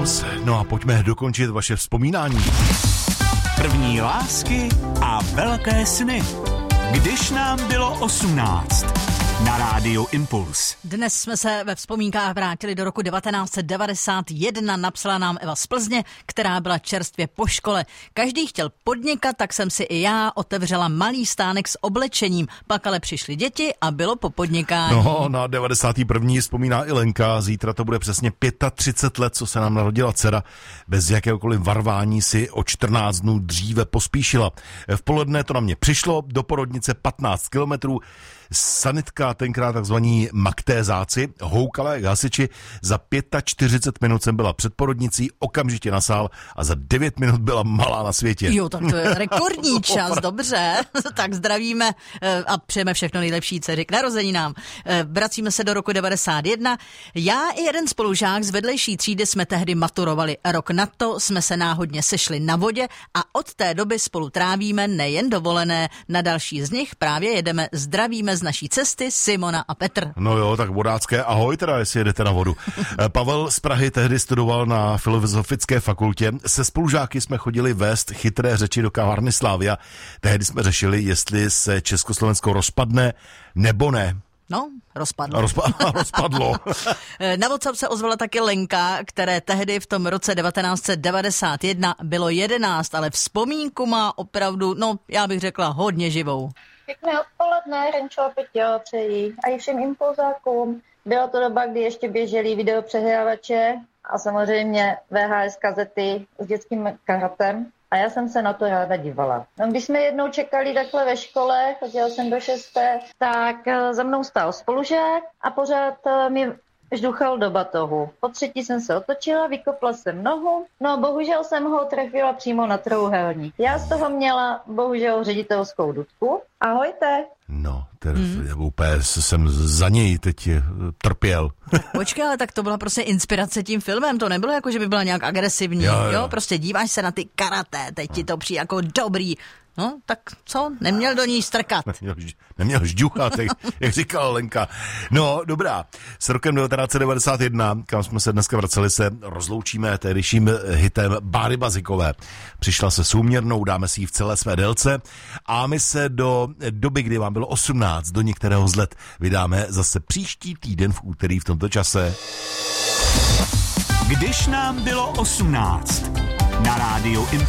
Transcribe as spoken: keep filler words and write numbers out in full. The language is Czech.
Impuls. No a pojďme dokončit vaše vzpomínání. První lásky a velké sny. Když nám bylo osmnáct. Na rádiu Impuls. Dnes jsme se ve vzpomínkách vrátili do roku devatenáct set devadesát jedna, napsala nám Eva z Plzně, která byla čerstvě po škole. Každý chtěl podnikat, tak jsem si i já otevřela malý stánek s oblečením. Pak ale přišly děti a bylo po podnikání. No, na devadesátý první vzpomíná i Lenka. Zítra to bude přesně třicet pět let, co se nám narodila dcera. Bez jakéhokoliv varvání si o čtrnáct dnů dříve pospíšila. V poledne to na mě přišlo, do porodnice patnáct kilometrů. Sanitka, tenkrát takzvaní maktézáci, houkala jak hasiči. Za čtyřicet pět minut jsem byla před porodnicí, okamžitě na sál a za devět minut byla malá na světě. Jo, tak to je rekordní čas, dobře. Tak zdravíme a přejeme všechno nejlepší dceři k narozeninám. Vracíme se do roku devadesát jedna. Já i jeden spolužák z vedlejší třídy jsme tehdy maturovali. Rok na to jsme se náhodně sešli na vodě a od té doby spolu trávíme nejen dovolené. Na další z nich právě jedeme. Zdravíme z naší cesty Simona a Petr. No jo, tak vodácké ahoj teda, jestli jedete na vodu. Pavel z Prahy tehdy studoval na Filozofické fakultě. Se spolužáky jsme chodili vést chytré řeči do kavárny Slavia. Tehdy jsme řešili, jestli se Československo rozpadne nebo ne. No, rozpadlo. Rozpa- rozpadlo. Na WhatsApp se ozvala taky Lenka, které tehdy v tom roce devatenáct set devadesát jedna bylo jedenáct, ale vzpomínku má opravdu, no já bych řekla, hodně živou. Pěkné odpoledne, Renčo a Peťo, přeji. A i všem impulzákům. Byla to doba, kdy ještě běžely videopřehrávače a samozřejmě V H S kazety s dětským karatem. A já jsem se na to ráda dívala. No, když jsme jednou čekali takhle ve škole, chodila jsem do šesté, tak za mnou stál spolužák a pořád mi žduchal do batohu. Po třetí jsem se otočila, vykopla jsem nohu, no bohužel jsem ho trefila přímo na trouhelník. Já z toho měla bohužel ředitelskou dudku. Ahojte. No, ten, hmm. úplně jsem za něj teď trpěl. Počkej, ale tak to byla prostě inspirace tím filmem, to nebylo jako, že by byla nějak agresivní, jo, jo. jo? Prostě díváš se na ty karate, teď ti to přijde jako dobrý. No, tak co? Neměl do ní strkat. Neměl, neměl žďuchat, jak, jak říkala Lenka. No, dobrá. S rokem devatenáct set devadesát jedna, kam jsme se dneska vraceli, se rozloučíme tehdejším hitem Báry Bazikové. Přišla se souměrnou, dáme si ji v celé své délce a my se do doby, kdy vám bylo osmnáct, do některého z let vydáme zase příští týden v úterý v tomto čase. Když nám bylo osmnáct. Na rádiu Impuls.